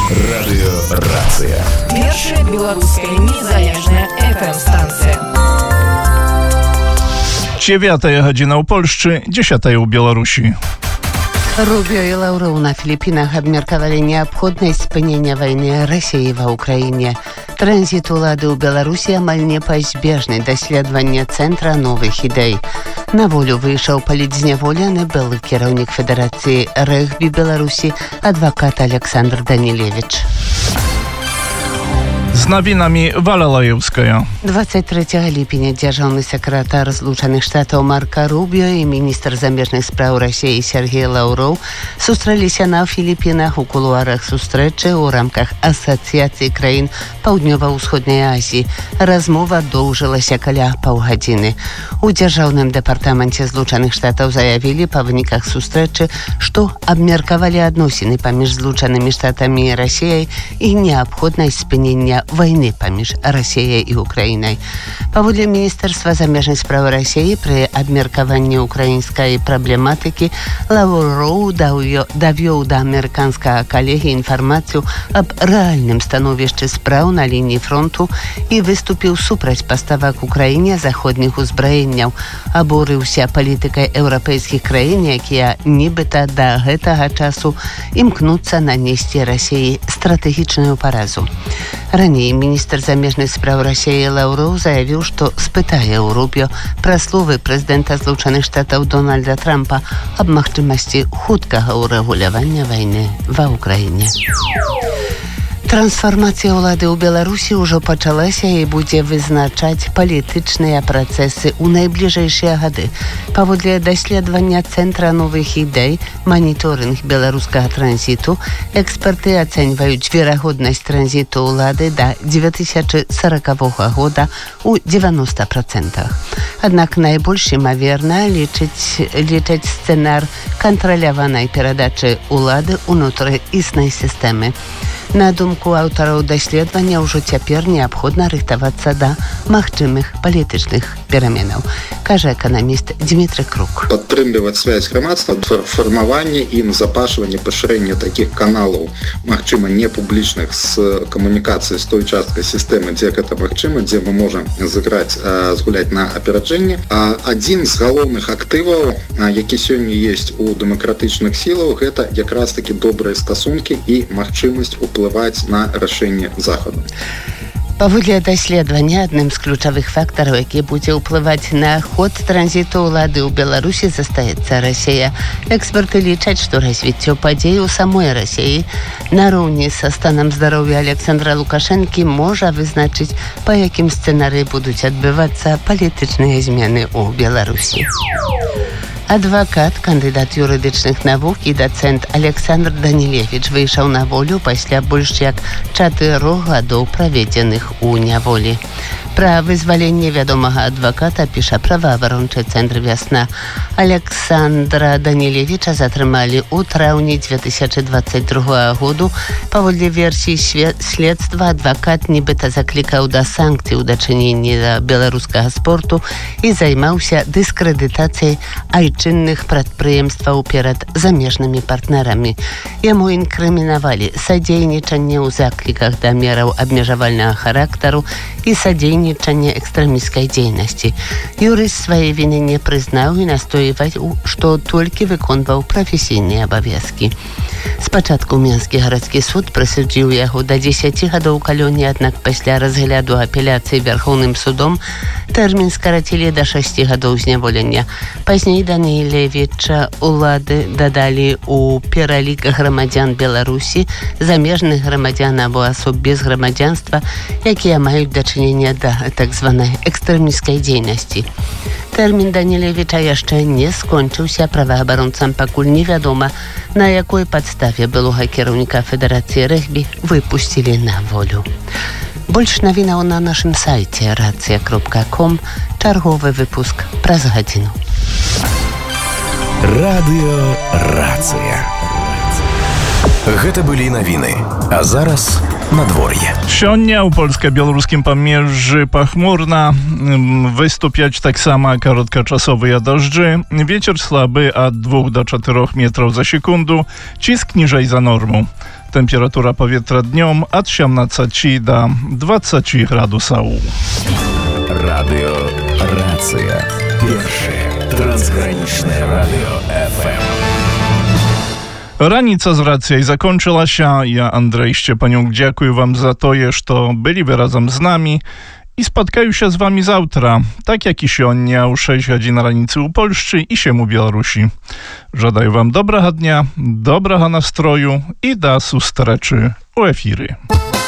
Радыёрацыя. Першая беларуская незалежная FM-станція. 9 гадзіна ў Польшчы, 10 у Беларусі. Рубио и Лавров на Филиппинах обмерковали необходимость спынения войны России в Украине. Транзит улады ў Беларусі амаль непазбежны даследавання цэнтра новых ідэй. На волю выйшаў палітзняволены былы кіраўнік Федэрацыі рэгбі Беларусі адвакат Александр Данилевич. Z nowinami Wala Lajewskaja. 23 ліпеня дзяржаўны сакратар Злучаных Штатаў Марко Рубио і міністр замежных спраў Расіі Сергей Лавров сустрэліся на Філіпінах у кулуарах сустрэчы ў рамках Асацыяцыі краін Паўднёва-ўсходняй Азіі. Размова доўжылася каля паўгадзіны. У дзяржаўным дэпартаменце Злучаных Штатаў заявілі па выніках сустрэчы, што абмеркавалі адносіны паміж Злучанымі Штатамі і Расіяй і неабходнасць спынення войны паміж Расіяй і Украінай. Паводле Міністэрства замежных спраў Расіі пры абмеркаванні украінскай праблематыкі Лавроў давёў да амерыканскага калегі інфармацыю аб рэальным становішчы спраў на лініі фронту і выступіў супраць паставак Украіне заходніх узбраенняў, абурыўся палітыкай еўрапейскіх краін, якія нібыта да гэтага часу імкнуцца нанесці Расіі стратэгічную паразу. Раней міністр замежных спраў Расіі Лавров заявіў, што спытае ў Рубіо пра словы прэзідэнта Злучаных Штатаў Дональда Трампа аб магчымасці хуткага ўрэгулявання вайны ва Ўкраіне. Трансфармацыя ўлады ў Беларусі ўжо пачалася і будзе вызначаць палітычныя працэсы ў найбліжэйшыя гады. Паводле даследавання цэнтра новых ідэй маніторынг беларускага транзіту, эксперты ацэньваюць верагоднасць транзіту ўлады да 2040 года ў 90%. Аднак найбольш імаверна лічаць сцэнар кантраляванай перадачы ўлады ўнутры існай сістэмы. На думку аўтараў даследавання, ўжо цяпер неабходна рыхтавацца да магчымых палітычных пераменаў, кажа эканаміст Дмітрий Крук. Падтрымліваць связь грамадства, фармаванне і назапашванне пашырэння такіх каналаў, магчыма, не публічных з камунікацыяй з той часткай сістэмы, дзе гэта магчыма, дзе мы можам згуляць на апераджэнне. Адзін з галоўных актываў, які сёння ёсць у дэмакратычных сілах, гэта якраз такі добрыя стасункі і магчымасць уплываць на рашэнне Захаду. Паводле даследавання, адным з ключавых фактараў, які будзе ўплываць на ход транзіту ўлады ў Беларусі, застаецца Расія. Эксперты лічаць, што развіццё падзей у самой Расіі нароўні са станам здароўя Александра Лукашэнкі можа вызначыць, па якім сцэнарыі будуць адбывацца палітычныя змены ў Беларусі. Адвакат, кандыдат юрыдычных навук і дацэнт Александр Данилевич выйшаў на волю пасля больш як 4 гадоў праведзеных у няволі. Пра вызваленне вядомага адваката піша праваабарончы цэнтр «Вясна». Александра Данилевича затрымалі ў траўні 2022 году. Паводле версіі следства, адвакат нібыта заклікаў да санкцый у дачыненні да беларускага спорту і займаўся дыскрэдытацыяй айчынных прадпрыемстваў перад замежнымі партнерамі. Яму інкрымінавалі садзейнічанне ў закліках да мераў абмежавальнага характару і садзейнічанне экстрэмісцкай дзейнасці. Юрыст свае віны не прызнаў і настойваць, што толькі выконваў прафесійныя абавязкі. Спачатку Менскі гарадскі суд прысудзіў яго да 10 гадоў калоніі, аднак пасля разгляду апеляцыі Верхоўным судом тэрмін скарацілі да 6 гадоў зняволення. Пазней Данилевича улады дадалі ў пералік грамадзян Беларусі, замежных грамадзян або асоб без грамадзянства, якія маюць дачыненне да так званай экстрэмісцкай дзейнасці. Тэрмін Данилевича яшчэ не скончыўся. Праваабаронцам пакуль невядома, на якой падставе былога кіраўніка Федэрацыі рэгбі выпусцілі на волю. Больш навінаў на нашым сайце racja.com. Чарговы выпуск праз гадзіну. Радыёрацыя. Гэта былі навіны. А зараз надвор'е. Сёння ў польска-беларускім памежжы пахмурна, выступяць таксама кароткачасовыя дажджы, вецер слабы ад 2 до 4 метраў за секунду, ціск ніжэй за норму. Temperatura powietrza dniom od 17 do 20 gradusów. Radio Racja. Pierwsze transgraniczne radio FM. Раніца з рацыяй закончылася. Я, Андрэй Шчепанюк, дзякую вам за тое, што былі вы разам з намі і спаткаюся з вамі заўтра, так як і сёння ў 6 гадзін раніцы ў Польшчы і 7 у Беларусі. Жадаю вам добрага дня, добрага настрою і да сустрэчы ў эфіры.